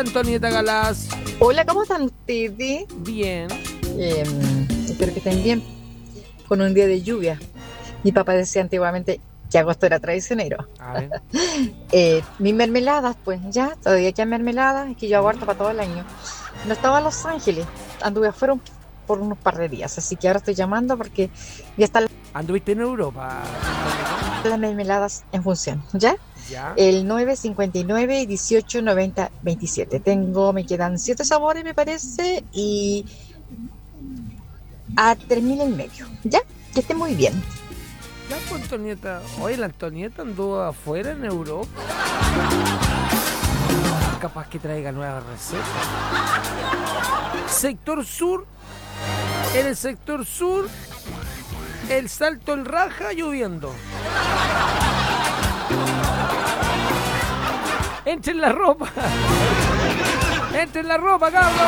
Antonieta Galás. Hola, ¿cómo están ustedes? Bien. Espero que estén bien. Con un día de lluvia. Mi papá decía antiguamente que agosto era traicionero. A ver. Mis mermeladas, pues ya, todavía quedan mermeladas, es que yo aguardo para todo el año. No estaba en Los Ángeles, anduve afuera por unos par de días, así que ahora estoy llamando porque ya están ¿Anduviste en Europa? las mermeladas en función, ¿ya? Ya. El 959 18 90 27. Me quedan 7 sabores, me parece, y a 3.000 y medio, ¿ya? Que esté muy bien. Ya, pues, Antonieta. Oye, la Antonieta anduvo afuera en Europa. Capaz que traiga nuevas recetas. Sector sur. En el sector sur, el Salto en Raja lloviendo. Entre en la ropa. Entre en la ropa, cabrón.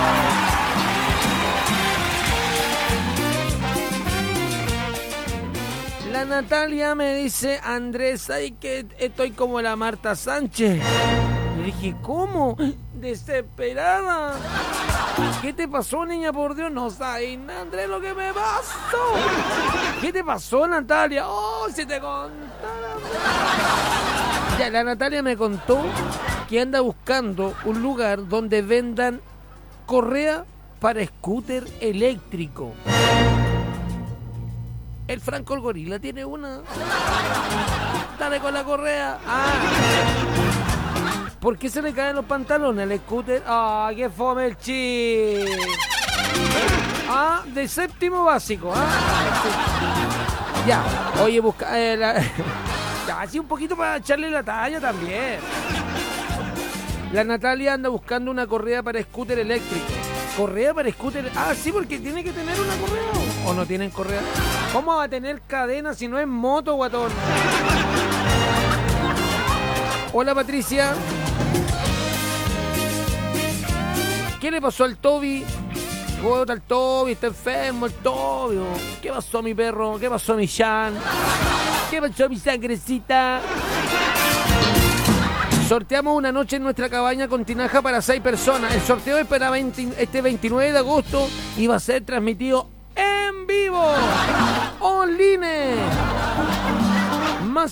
La Natalia me dice, Andrés, ay que estoy como la Marta Sánchez. Le dije, ¿cómo? Desesperada. ¿Qué te pasó, niña? Por Dios, no sabes, Andrés, lo que me pasó. ¿Qué te pasó, Natalia? Oh, si te contara. Ya, la Natalia me contó que anda buscando un lugar donde vendan correa para scooter eléctrico. El Franco el Gorila tiene una. Dale con la correa. ¿Por qué se le caen los pantalones al scooter? ¡Ah, qué fome el chiste! De séptimo básico, Ya, oye, busca... ya, así un poquito para echarle la talla también. La Natalia anda buscando una correa para scooter eléctrico. ¿Correa para scooter? Sí, porque tiene que tener una correa. ¿O no tienen correa? ¿Cómo va a tener cadena si no es moto, guatón? Hola, Patricia. ¿Qué le pasó al Toby? Bota el Toby, está enfermo el Toby. ¿Qué pasó a mi perro? ¿Qué pasó a mi Chan? ¿Qué pasó a mi sangrecita? Sorteamos una noche en nuestra cabaña con tinaja para 6 personas. El sorteo es para este 29 de agosto y va a ser transmitido en vivo. Online. Más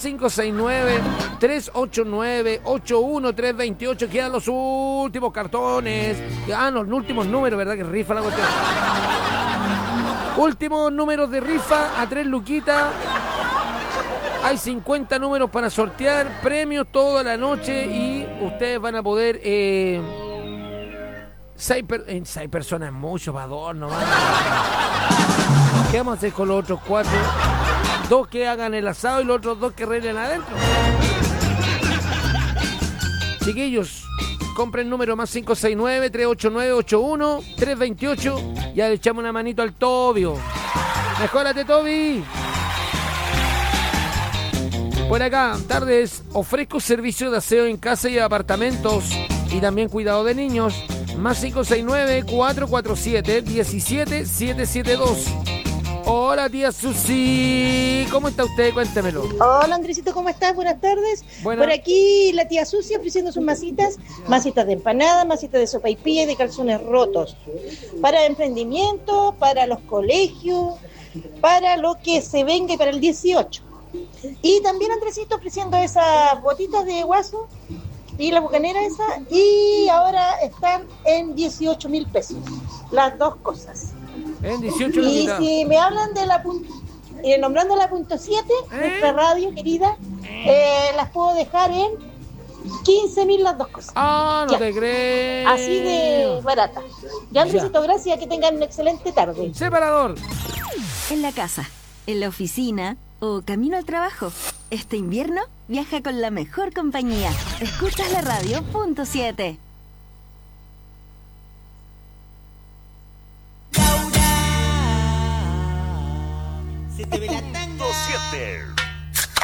569-389-81328. Quedan los últimos cartones. Los últimos números, ¿verdad? Que rifa la cuestión. Últimos números de rifa a 3 luquitas. Hay 50 números para sortear, premios toda la noche y ustedes van a poder... 6 personas es mucho, para 2 nomás. ¿Qué vamos a hacer con los otros 4? 2 que hagan el asado y los otros 2 que arreglen adentro. Chiquillos, compren número más 569-389-81-328. Ya le echamos una manito al Tobio. ¡Mejórate, Toby! Por acá, tardes, ofrezco servicio de aseo en casa y apartamentos y también cuidado de niños. Más 569-447-17772. Hola, tía Susi, ¿cómo está usted? Cuéntemelo. Hola, Andresito, ¿cómo estás? Buenas tardes. Buenas. Por aquí la tía Susi ofreciendo sus masitas de empanada, masitas de sopaipilla y de calzones rotos. Para emprendimiento, para los colegios, para lo que se venga y para el 18. Y también Andresito ofreciendo esas botitas de guaso y la bucanera esa, y ahora están en 18.000 pesos, las 2 cosas. En 18 Y luquitas. si me hablan de la nombrando la punto 7, nuestra radio querida, las puedo dejar en 15.000 las 2 cosas. No Ya. te crees. Así de barata. Ya, Andresito, gracias, que tengan una excelente tarde. Separador. En la casa, en la oficina o camino al trabajo. Este invierno viaja con la mejor compañía. Escuchas la radio punto 7. Se te ve la tanga. 7.